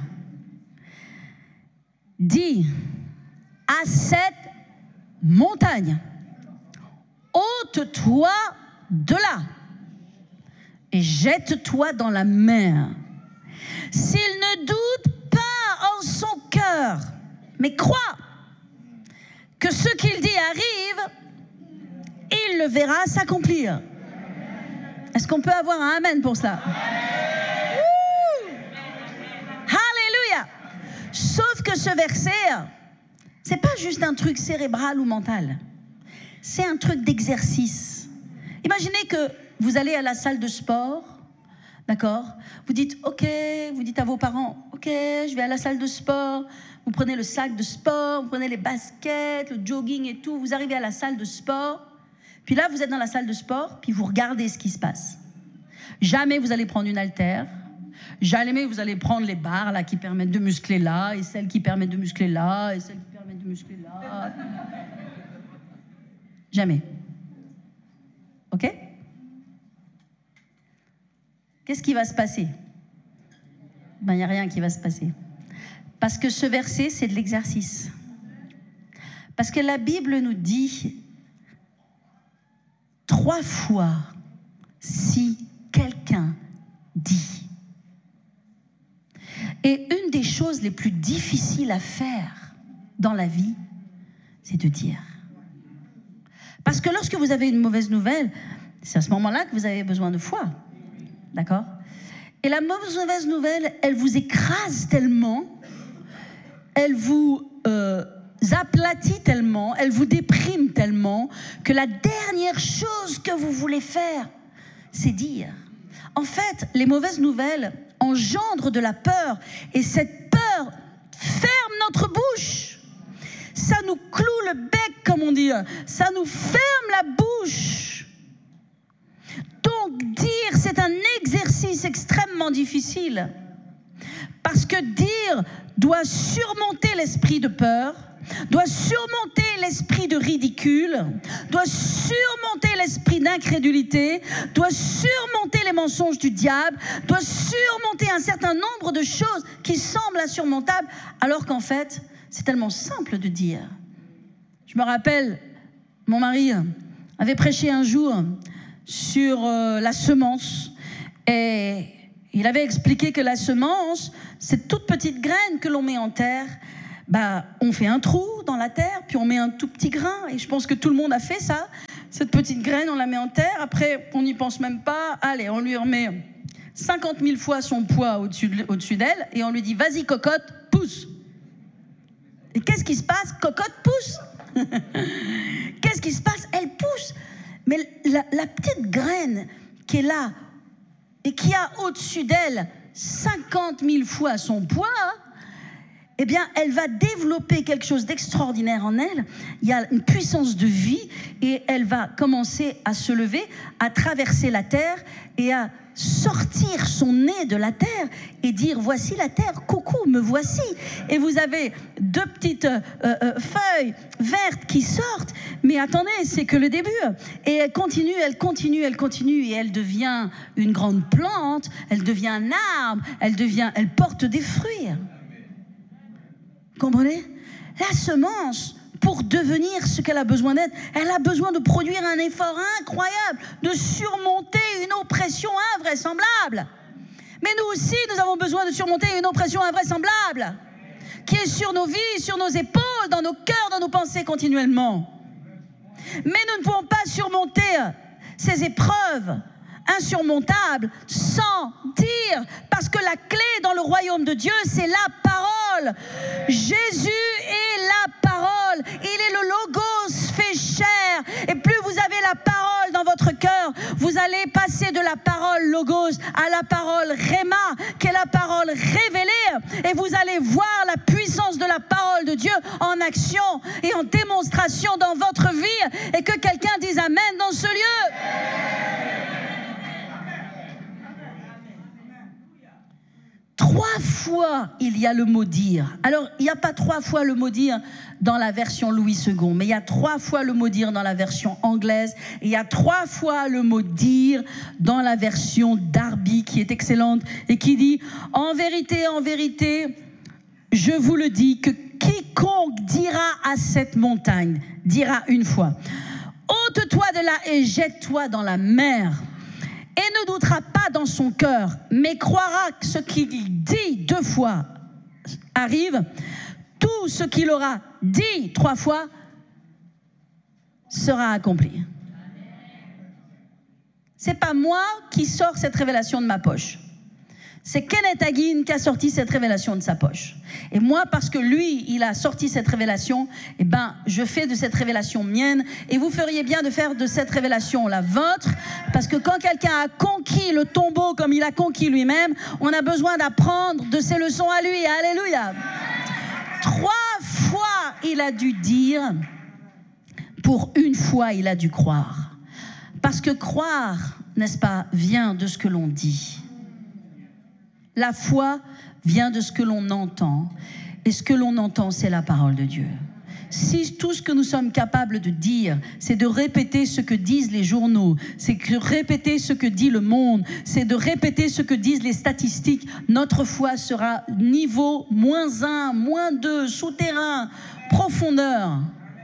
dit à cette montagne, ôte-toi de là et jette-toi dans la mer. S'il ne doute pas en son cœur, mais croit que ce qu'il dit arrive, il le verra s'accomplir. Est-ce qu'on peut avoir un amen pour ça? Ouh! Alléluia! Sauf que ce verset, c'est pas juste un truc cérébral ou mental. C'est un truc d'exercice. Imaginez que vous allez à la salle de sport, d'accord? Vous dites, ok, vous dites à vos parents, ok, je vais à la salle de sport. Vous prenez le sac de sport, vous prenez les baskets, le jogging et tout. Vous arrivez à la salle de sport. Puis là, vous êtes dans la salle de sport, puis vous regardez ce qui se passe. Jamais vous allez prendre une haltère. Jamais vous allez prendre les barres là, qui permettent de muscler là, et celles qui permettent de muscler là, et celles qui permettent de muscler là. Jamais. OK? Qu'est-ce qui va se passer? Ben, il n'y a rien qui va se passer. Parce que ce verset, c'est de l'exercice. Parce que la Bible nous dit trois fois si quelqu'un dit. Et une des choses les plus difficiles à faire dans la vie, c'est de dire. Parce que lorsque vous avez une mauvaise nouvelle, c'est à ce moment-là que vous avez besoin de foi. D'accord? Et la mauvaise nouvelle, elle vous écrase tellement, elle vous euh, aplatit tellement, elle vous déprime tellement, que la dernière chose que vous voulez faire, c'est dire. En fait, les mauvaises nouvelles engendrent de la peur, et cette peur ferme notre bouche. Ça nous cloue le bec, comme on dit. Ça nous ferme la bouche. Donc, dire, c'est un exercice extrêmement difficile. Parce que dire doit surmonter l'esprit de peur, doit surmonter l'esprit de ridicule, doit surmonter l'esprit d'incrédulité, doit surmonter les mensonges du diable, doit surmonter un certain nombre de choses qui semblent insurmontables, alors qu'en fait, c'est tellement simple de dire. Je me rappelle, mon mari avait prêché un jour sur euh, la semence, et Il avait expliqué que la semence, cette toute petite graine que l'on met en terre, bah, on fait un trou dans la terre, puis on met un tout petit grain. Et je pense que tout le monde a fait ça. Cette petite graine, on la met en terre. Après, on n'y pense même pas. Allez, on lui remet cinquante mille fois son poids au-dessus, de, au-dessus d'elle. Et on lui dit, vas-y, cocotte, pousse. Et qu'est-ce qui se passe? Cocotte pousse. Qu'est-ce qui se passe? Elle pousse. Mais la, la petite graine qui est là, et qui a au-dessus d'elle cinquante mille fois son poids, eh bien, elle va développer quelque chose d'extraordinaire en elle. Il y a une puissance de vie et elle va commencer à se lever, à traverser la terre et à sortir son nez de la terre et dire, voici la terre, coucou, me voici. Et vous avez deux petites euh, euh, feuilles vertes qui sortent, mais attendez, c'est que le début. Et elle continue, elle continue, elle continue, et elle devient une grande plante, elle devient un arbre, elle devient, elle porte des fruits. Comprenez? La semence, pour devenir ce qu'elle a besoin d'être, elle a besoin de produire un effort incroyable, de surmonter une oppression invraisemblable. Mais nous aussi, nous avons besoin de surmonter une oppression invraisemblable qui est sur nos vies, sur nos épaules, dans nos cœurs, dans nos pensées continuellement. Mais nous ne pouvons pas surmonter ces épreuves insurmontables sans dire, parce que la clé dans le royaume de Dieu, c'est la parole. Jésus est la parole. Il est le Logos fait chair. Et plus vous avez la parole dans votre cœur, vous allez passer de la parole Logos à la parole Réma, qui est la parole révélée. Et vous allez voir la puissance de la parole de Dieu en action et en démonstration dans votre vie. Et que quelqu'un dise Amen dans ce lieu. Trois fois, il y a le mot dire. Alors, il n'y a pas trois fois le mot dire dans la version Louis second, mais il y a trois fois le mot dire dans la version anglaise, et il y a trois fois le mot dire dans la version Darby, qui est excellente, et qui dit, en vérité, en vérité, je vous le dis, que quiconque dira à cette montagne, dira une fois, ôte-toi de là et jette-toi dans la mer. Et ne doutera pas dans son cœur, mais croira que ce qu'il dit deux fois arrive, tout ce qu'il aura dit trois fois sera accompli. C'est pas moi qui sors cette révélation de ma poche. C'est Kenneth Hagin qui a sorti cette révélation de sa poche. Et moi, parce que lui, il a sorti cette révélation, eh ben, je fais de cette révélation mienne. Et vous feriez bien de faire de cette révélation la vôtre. Parce que quand quelqu'un a conquis le tombeau comme il a conquis lui-même, on a besoin d'apprendre de ses leçons à lui. Alléluia. Trois fois, il a dû dire, pour une fois, il a dû croire. Parce que croire, n'est-ce pas, vient de ce que l'on dit. La foi vient de ce que l'on entend. Et ce que l'on entend, c'est la parole de Dieu. Si tout ce que nous sommes capables de dire, c'est de répéter ce que disent les journaux, c'est de répéter ce que dit le monde, c'est de répéter ce que disent les statistiques, notre foi sera niveau moins un, moins deux, souterrain, profondeur.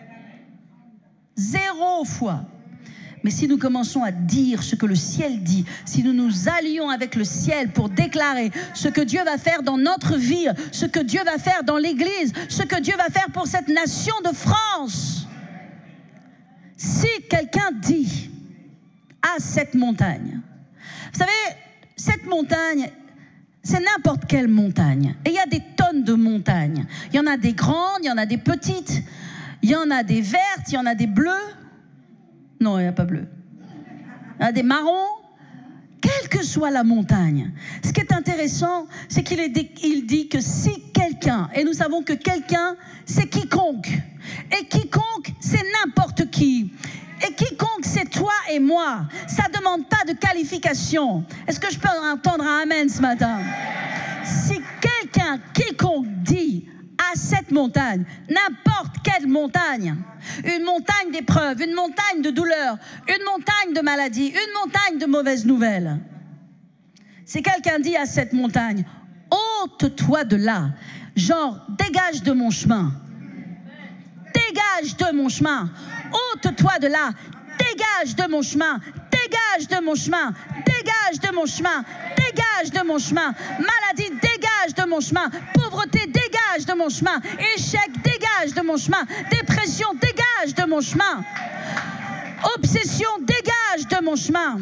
Zéro foi. Mais si nous commençons à dire ce que le ciel dit, si nous nous allions avec le ciel pour déclarer ce que Dieu va faire dans notre vie, ce que Dieu va faire dans l'Église, ce que Dieu va faire pour cette nation de France. Si quelqu'un dit à cette montagne, vous savez, cette montagne, c'est n'importe quelle montagne. Et il y a des tonnes de montagnes. Il y en a des grandes, il y en a des petites, il y en a des vertes, il y en a des bleues. Non, il n'y a pas bleu. Il y a des marrons. Quelle que soit la montagne. Ce qui est intéressant, c'est qu'il est dit, il dit que si quelqu'un, et nous savons que quelqu'un, c'est quiconque. Et quiconque, c'est n'importe qui. Et quiconque, c'est toi et moi. Ça ne demande pas de qualification. Est-ce que je peux entendre un amen ce matin? Si quelqu'un, quiconque dit à cette montagne, n'importe quelle montagne, une montagne d'épreuves, une montagne de douleurs, une montagne de maladies, une montagne de mauvaises nouvelles. Si quelqu'un dit à cette montagne, ôte-toi de là, genre, dégage de mon chemin, dégage de mon chemin, ôte-toi de là, dégage de mon chemin, dégage de mon chemin, dégage dégage de mon chemin, dégage de mon chemin, maladie, dégage de mon chemin, pauvreté, dégage de mon chemin, échec, dégage de mon chemin, dépression, dégage de mon chemin, obsession, dégage de mon chemin.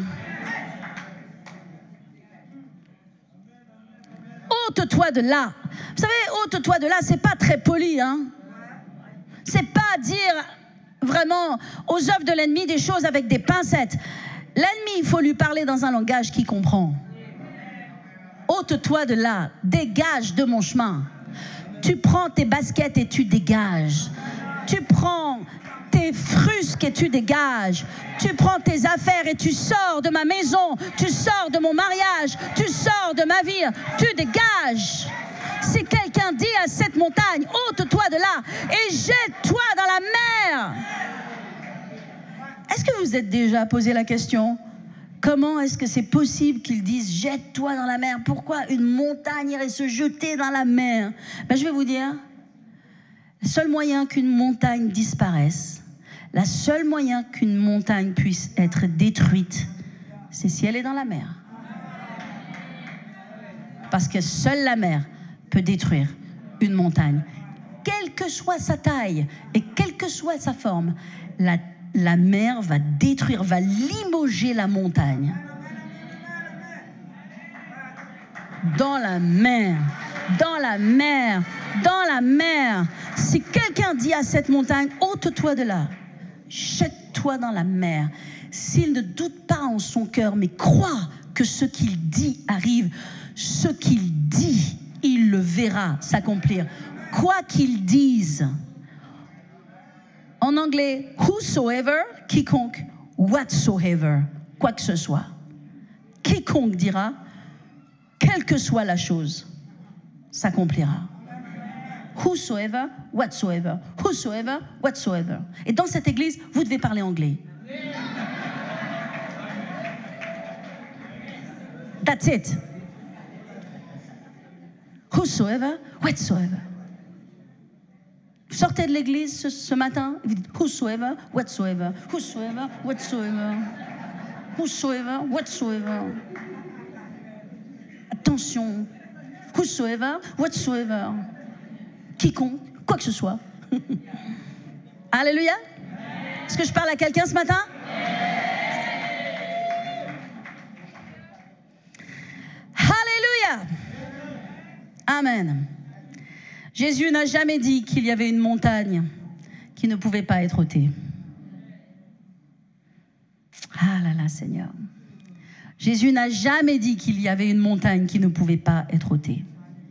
Ôte-toi de là. Vous savez, ôte-toi de là, c'est pas très poli, hein. C'est pas dire vraiment aux œuvres de l'ennemi des choses avec des pincettes. L'ennemi, il faut lui parler dans un langage qu'il comprend. Ôte-toi de là, dégage de mon chemin. Tu prends tes baskets et tu dégages. Tu prends tes frusques et tu dégages. Tu prends tes affaires et tu sors de ma maison. Tu sors de mon mariage. Tu sors de ma vie. Tu dégages. Si quelqu'un dit à cette montagne, ôte-toi de là et jette-toi dans la mer. Est-ce que vous êtes déjà posé la question? Comment est-ce que c'est possible qu'ils disent jette-toi dans la mer? Pourquoi une montagne irait se jeter dans la mer? Ben, je vais vous dire, le seul moyen qu'une montagne disparaisse, la seule moyen qu'une montagne puisse être détruite, c'est si elle est dans la mer. Parce que seule la mer peut détruire une montagne. Quelle que soit sa taille et quelle que soit sa forme, la, la mer va détruire, va limoger la montagne. Dans la mer, dans la mer, dans la mer. Si quelqu'un dit à cette montagne, ôte-toi de là, jette-toi dans la mer. S'il ne doute pas en son cœur, mais croit que ce qu'il dit arrive, ce qu'il dit, il le verra s'accomplir. Quoi qu'il dise, en anglais, whosoever, quiconque, whatsoever, quoi que ce soit. Quiconque dira, quelle que soit la chose, s'accomplira. Whosoever, whatsoever, whosoever, whatsoever. Et dans cette église, vous devez parler anglais. That's it. Whosoever, whatsoever. Vous sortez de l'église ce, ce matin, vous dites whosoever, whatsoever, whosoever, whatsoever, whosoever, whatsoever. Attention, whosoever, whatsoever. Quiconque, quoi que ce soit. Alléluia. Est-ce que je parle à quelqu'un ce matin? Alléluia. Amen. Jésus n'a jamais dit qu'il y avait une montagne qui ne pouvait pas être ôtée. Ah là là, Seigneur. Jésus n'a jamais dit qu'il y avait une montagne qui ne pouvait pas être ôtée.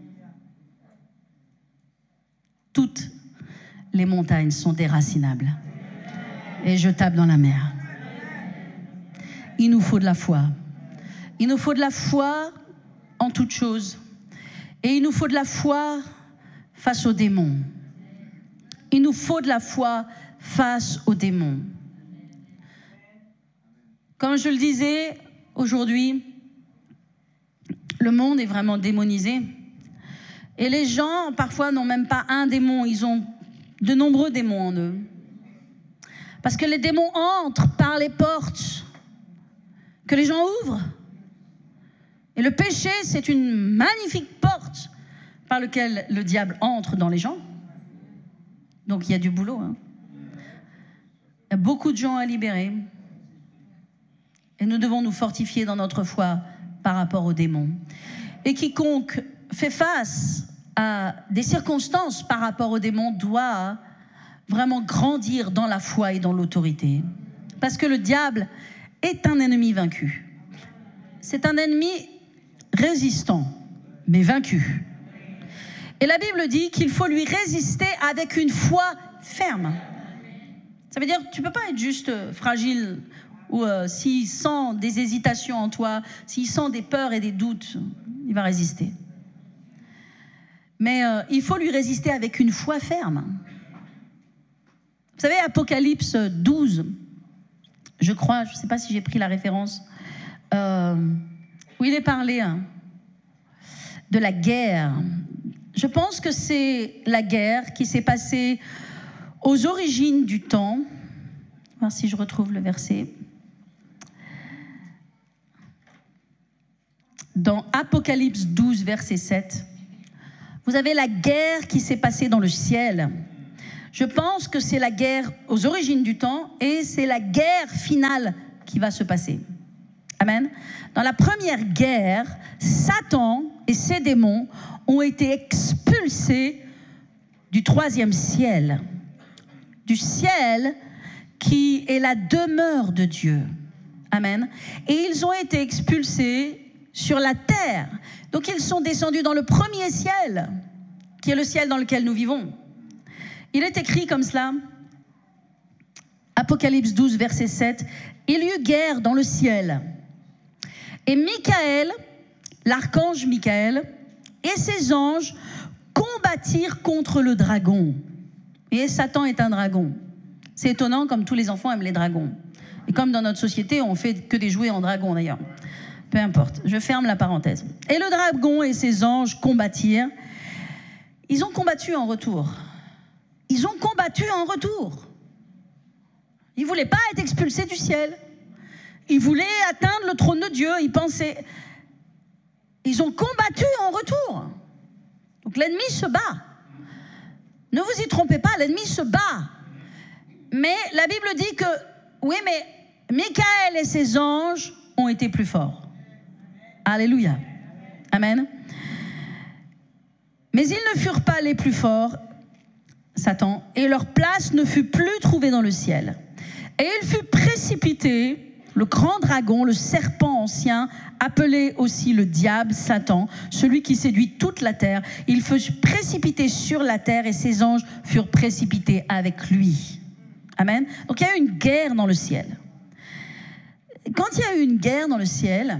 Toutes les montagnes sont déracinables et jetables dans la mer. Il nous faut de la foi. Il nous faut de la foi en toutes choses. Et il nous faut de la foi face aux démons. Il nous faut de la foi face aux démons. Comme je le disais, aujourd'hui, le monde est vraiment démonisé. Et les gens, parfois, n'ont même pas un démon, ils ont de nombreux démons en eux. Parce que les démons entrent par les portes que les gens ouvrent. Et le péché, c'est une magnifique porte par laquelle le diable entre dans les gens. Donc il y a du boulot. Hein. Il y a beaucoup de gens à libérer. Et nous devons nous fortifier dans notre foi par rapport aux démons. Et quiconque fait face à des circonstances par rapport aux démons doit vraiment grandir dans la foi et dans l'autorité. Parce que le diable est un ennemi vaincu. C'est un ennemi résistant, mais vaincu. Et la Bible dit qu'il faut lui résister avec une foi ferme. Ça veut dire que tu ne peux pas être juste fragile ou euh, s'il sent des hésitations en toi, s'il sent des peurs et des doutes, il va résister. Mais euh, il faut lui résister avec une foi ferme. Vous savez, Apocalypse douze, je crois, je ne sais pas si j'ai pris la référence, euh, où il est parlé hein, de la guerre. Je pense que c'est la guerre qui s'est passée aux origines du temps. On va voir si je retrouve le verset. dans Apocalypse douze, verset sept, vous avez la guerre qui s'est passée dans le ciel. Je pense que c'est la guerre aux origines du temps et c'est la guerre finale qui va se passer. Amen. Dans la première guerre, Satan et ses démons ont été expulsés du troisième ciel, du ciel qui est la demeure de Dieu. Amen. Et ils ont été expulsés sur la terre. Donc ils sont descendus dans le premier ciel, qui est le ciel dans lequel nous vivons. Il est écrit comme cela, Apocalypse douze, verset sept, « Il y eut guerre dans le ciel. Et Michael, l'archange Michael, et ses anges combattirent contre le dragon. » Et Satan est un dragon. C'est étonnant, comme tous les enfants aiment les dragons. Et comme dans notre société, on fait que des jouets en dragon d'ailleurs. Peu importe, je ferme la parenthèse. Et le dragon et ses anges combattirent. Ils ont combattu en retour. Ils ont combattu en retour. Ils ne voulaient pas être expulsés du ciel. Ils voulaient atteindre le trône de Dieu. Ils pensaient... Ils ont combattu en retour. Donc l'ennemi se bat. Ne vous y trompez pas, l'ennemi se bat. Mais la Bible dit que, oui, mais Michael et ses anges ont été plus forts. Alléluia. Amen. Mais ils ne furent pas les plus forts, Satan, et leur place ne fut plus trouvée dans le ciel. Et il fut précipité, le grand dragon, le serpent ancien, appelé aussi le diable, Satan, celui qui séduit toute la terre. Il fut précipité sur la terre et ses anges furent précipités avec lui. Amen. Donc il y a eu une guerre dans le ciel. Quand il y a eu une guerre dans le ciel,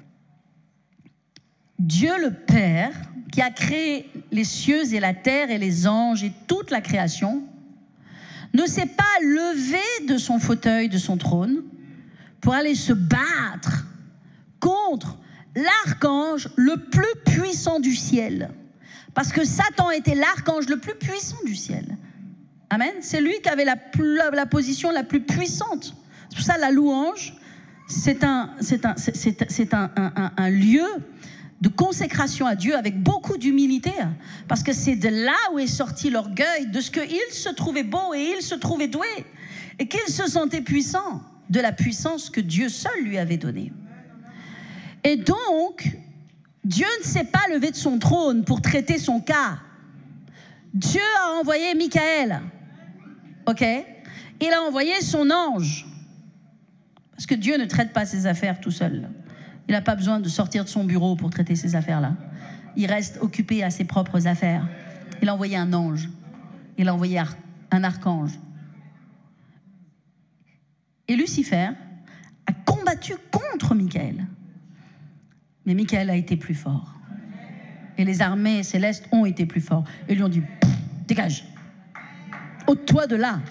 Dieu le Père, qui a créé les cieux et la terre et les anges et toute la création, ne s'est pas levé de son fauteuil, de son trône, pour aller se battre contre l'archange le plus puissant du ciel. Parce que Satan était l'archange le plus puissant du ciel. Amen. C'est lui qui avait la, la, la position la plus puissante. C'est pour ça la louange, c'est un, c'est un, c'est, c'est, c'est un, un, un, un lieu de consécration à Dieu avec beaucoup d'humilité. Parce que c'est de là où est sorti l'orgueil, de ce qu'il se trouvait beau et il se trouvait doué. Et qu'il se sentait puissant, de la puissance que Dieu seul lui avait donnée. Et donc, Dieu ne s'est pas levé de son trône pour traiter son cas. Dieu a envoyé Michael. OK? Il a envoyé son ange. Parce que Dieu ne traite pas ses affaires tout seul. Il n'a pas besoin de sortir de son bureau pour traiter ces affaires-là. Il reste occupé à ses propres affaires. Il a envoyé un ange. Il a envoyé un archange. Et Lucifer a combattu contre Michael. Mais Michael a été plus fort. Et les armées célestes ont été plus forts. Et lui ont dit, dégage. Ôte-toi de là.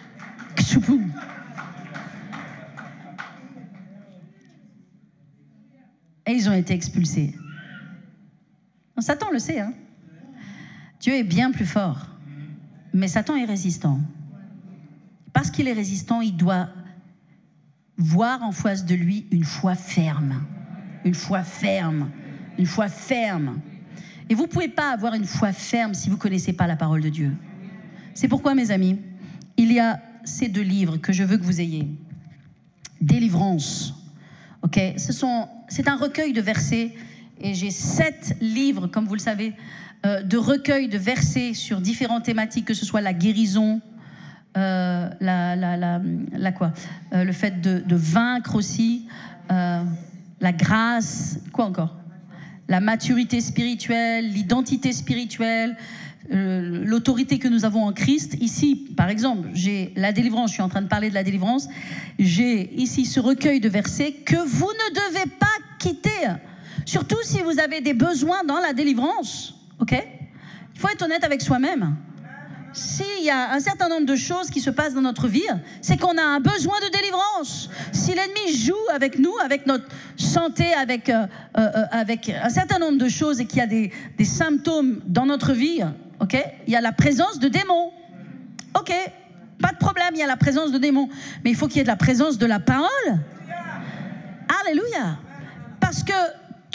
Et ils ont été expulsés. Donc, Satan le sait. Hein. Dieu est bien plus fort. Mais Satan est résistant. Parce qu'il est résistant, il doit voir en face de lui une foi ferme. Une foi ferme. Une foi ferme. Et vous ne pouvez pas avoir une foi ferme si vous ne connaissez pas la parole de Dieu. C'est pourquoi, mes amis, il y a ces deux livres que je veux que vous ayez. Délivrance. Ok, ce sont, c'est un recueil de versets et j'ai sept livres, comme vous le savez, euh, de recueils de versets sur différentes thématiques, que ce soit la guérison, euh, la, la, la, la quoi, euh, le fait de, de vaincre aussi, euh, la grâce, quoi encore, la maturité spirituelle, l'identité spirituelle, euh, l'autorité que nous avons en Christ. Ici, par exemple, j'ai la délivrance, je suis en train de parler de la délivrance, j'ai ici ce recueil de versets que vous ne devez pas quitter, surtout si vous avez des besoins dans la délivrance, ok ? Il faut être honnête avec soi-même. S'il y a un certain nombre de choses qui se passent dans notre vie, c'est qu'on a un besoin de délivrance. Si l'ennemi joue avec nous, avec notre santé, avec, euh, euh, avec un certain nombre de choses et qu'il y a des, des symptômes dans notre vie, ok, il y a la présence de démons. Ok, pas de problème, il y a la présence de démons. Mais il faut qu'il y ait de la présence de la parole. Alléluia. Parce que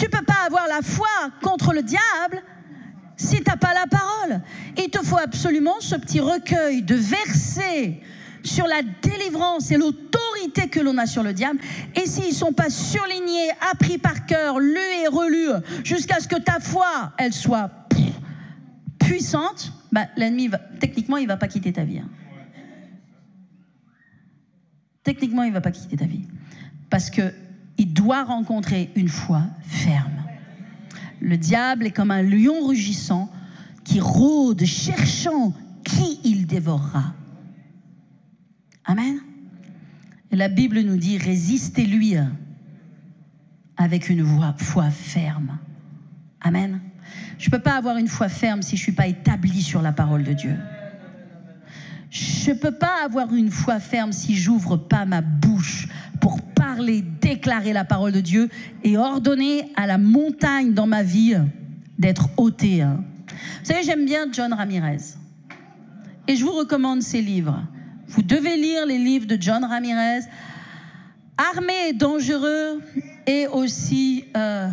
Tu ne peux pas avoir la foi contre le diable si tu n'as pas la parole. Il te faut absolument ce petit recueil de versets sur la délivrance et l'autorité que l'on a sur le diable. Et s'ils ne sont pas surlignés, appris par cœur, lus et relus, jusqu'à ce que ta foi, elle soit puissante, bah, l'ennemi, va, techniquement, il ne va pas quitter ta vie. Hein. Techniquement, il ne va pas quitter ta vie. Parce qu'il doit rencontrer une foi ferme. Le diable est comme un lion rugissant qui rôde, cherchant qui il dévorera. Amen. Et la Bible nous dit, résistez-lui avec une foi ferme. Amen. Je ne peux pas avoir une foi ferme si je ne suis pas établi sur la parole de Dieu. Je ne peux pas avoir une foi ferme si j'ouvre pas ma bouche pour parler, déclarer la parole de Dieu et ordonner à la montagne dans ma vie d'être ôtée. Vous savez, j'aime bien John Ramirez. Et je vous recommande ses livres. Vous devez lire les livres de John Ramirez. Armé et dangereux et aussi euh,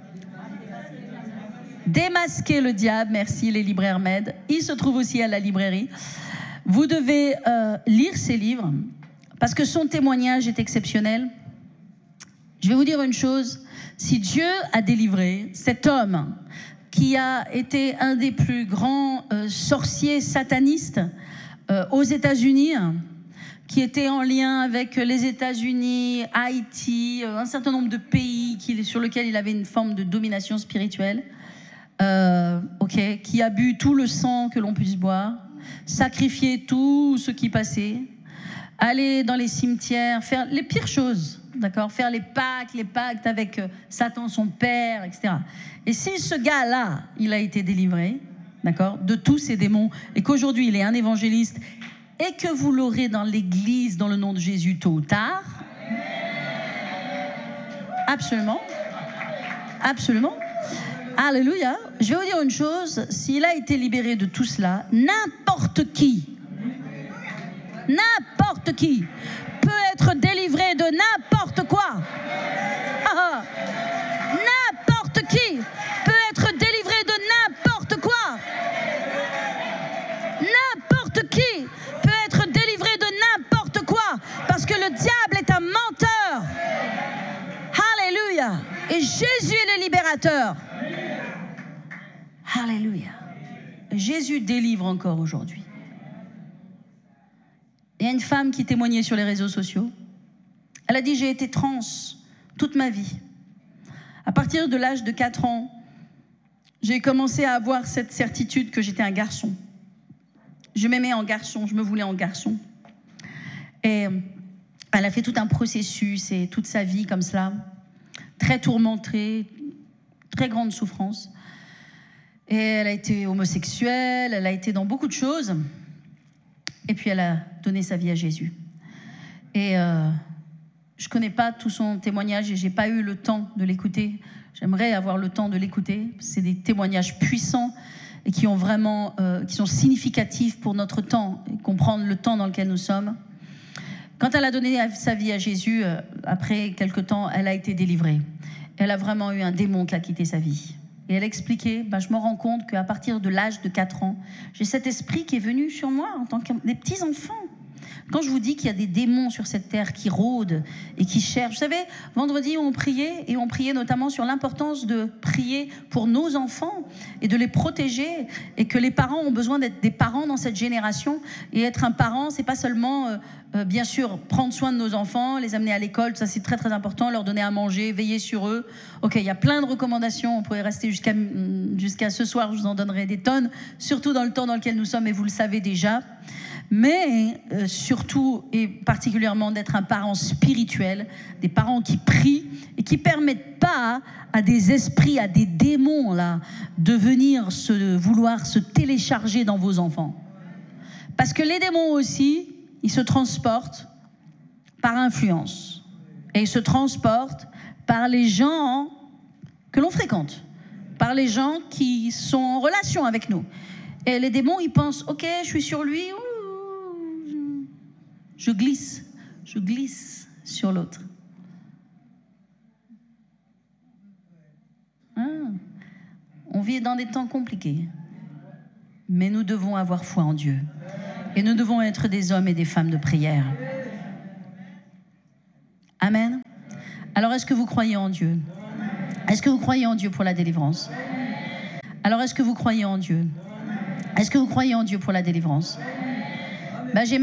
Démasquer le diable. Merci les libraires Med. Il se trouve aussi à la librairie. Vous devez euh, lire ces livres parce que son témoignage est exceptionnel. Je vais vous dire une chose. Si Dieu a délivré cet homme qui a été un des plus grands euh, sorciers satanistes euh, aux États-Unis, qui était en lien avec les États-Unis, Haïti, un certain nombre de pays qui, sur lesquels il avait une forme de domination spirituelle, euh, okay, qui a bu tout le sang que l'on puisse boire, sacrifier tout ce qui passait, aller dans les cimetières, faire les pires choses, d'accord, faire les pactes, les pactes avec Satan, son père, et cetera. Et si ce gars-là, il a été délivré, d'accord, de tous ces démons, et qu'aujourd'hui il est un évangéliste, et que vous l'aurez dans l'église dans le nom de Jésus tôt ou tard, absolument, absolument. Alléluia. Je vais vous dire une chose, s'il a été libéré de tout cela, n'importe qui, n'importe qui peut être délivré de n'importe quoi. Ah, n'importe qui peut être délivré de n'importe quoi. N'importe qui peut être délivré de n'importe quoi, parce que le diable est un menteur. Alléluia. Et Jésus est le libérateur. Alléluia. Jésus délivre encore aujourd'hui. Il y a une femme qui témoignait sur les réseaux sociaux. Elle a dit, j'ai été trans toute ma vie. À partir de l'âge de quatre ans, j'ai commencé à avoir cette certitude que j'étais un garçon. Je m'aimais en garçon, je me voulais en garçon. Et elle a fait tout un processus et toute sa vie comme cela, très tourmentée, très grande souffrance. Et elle a été homosexuelle, elle a été dans beaucoup de choses. Et puis elle a donné sa vie à Jésus. Et euh, je ne connais pas tout son témoignage et je n'ai pas eu le temps de l'écouter. J'aimerais avoir le temps de l'écouter. C'est des témoignages puissants et qui ont vraiment, euh, qui sont significatifs pour notre temps, et comprendre le temps dans lequel nous sommes. Quand elle a donné sa vie à Jésus, euh, après quelque temps, elle a été délivrée. Elle a vraiment eu un démon qui a quitté sa vie. Et elle expliquait, ben, je me rends compte qu'à partir de l'âge de quatre ans, j'ai cet esprit qui est venu sur moi en tant que des petits-enfants. Quand je vous dis qu'il y a des démons sur cette terre qui rôdent et qui cherchent. Vous savez, vendredi, on priait, et on priait notamment sur l'importance de prier pour nos enfants et de les protéger, et que les parents ont besoin d'être des parents dans cette génération. Et être un parent, c'est pas seulement, euh, euh, bien sûr, prendre soin de nos enfants, les amener à l'école, ça c'est très très important, leur donner à manger, veiller sur eux. Ok, il y a plein de recommandations, on pourrait rester jusqu'à jusqu'à ce soir, je vous en donnerai des tonnes, surtout dans le temps dans lequel nous sommes, et vous le savez déjà. Mais euh, surtout et particulièrement d'être un parent spirituel, des parents qui prient et qui permettent pas à des esprits, à des démons là, de venir se vouloir se télécharger dans vos enfants. Parce que les démons aussi, ils se transportent par influence et ils se transportent par les gens que l'on fréquente, par les gens qui sont en relation avec nous. Et les démons, ils pensent, ok, je suis sur lui. Ouh, Je glisse, je glisse sur l'autre. vit dans des temps compliqués. Mais nous devons avoir foi en Dieu. Et nous devons être des hommes et des femmes de prière. Amen. Alors, est-ce que vous croyez en Dieu? Est-ce que vous croyez en Dieu pour la délivrance? Alors, est-ce que vous croyez en Dieu? Est-ce que vous croyez en Dieu pour la délivrance? Ben, j'ai